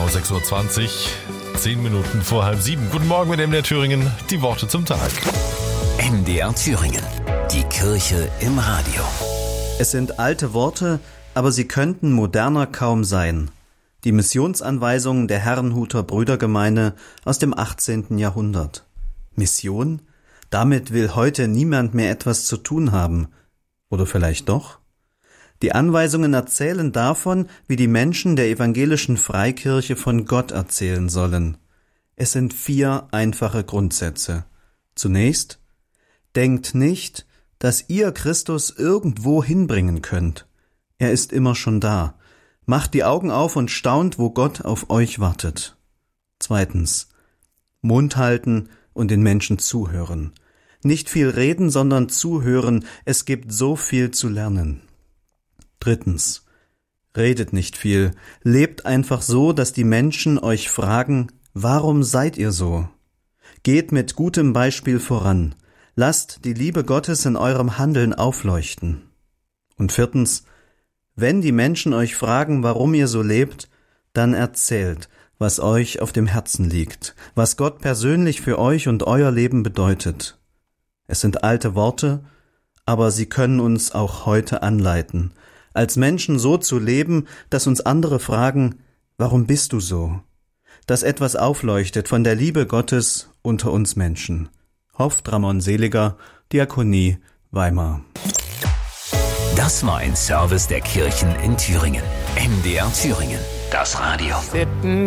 6:20 Uhr, 10 Minuten vor 6:30. Guten Morgen mit MDR Thüringen, die Worte zum Tag. MDR Thüringen, die Kirche im Radio. Es sind alte Worte, aber sie könnten moderner kaum sein. Die Missionsanweisungen der Herrnhuter Brüdergemeinde aus dem 18. Jahrhundert. Mission? Damit will heute niemand mehr etwas zu tun haben. Oder vielleicht doch? Die Anweisungen erzählen davon, wie die Menschen der evangelischen Freikirche von Gott erzählen sollen. Es sind 4 einfache Grundsätze. Zunächst: Denkt nicht, dass ihr Christus irgendwo hinbringen könnt. Er ist immer schon da. Macht die Augen auf und staunt, wo Gott auf euch wartet. Zweitens: Mund halten und den Menschen zuhören. Nicht viel reden, sondern zuhören. Es gibt so viel zu lernen. Drittens: Redet nicht viel. Lebt einfach so, dass die Menschen euch fragen, warum seid ihr so? Geht mit gutem Beispiel voran. Lasst die Liebe Gottes in eurem Handeln aufleuchten. Und viertens: Wenn die Menschen euch fragen, warum ihr so lebt, dann erzählt, was euch auf dem Herzen liegt, was Gott persönlich für euch und euer Leben bedeutet. Es sind alte Worte, aber sie können uns auch heute anleiten, als Menschen so zu leben, dass uns andere fragen, warum bist du so? Dass etwas aufleuchtet von der Liebe Gottes unter uns Menschen. Hofft Ramon Seliger, Diakonie, Weimar. Das war ein Service der Kirchen in Thüringen. MDR Thüringen, das Radio.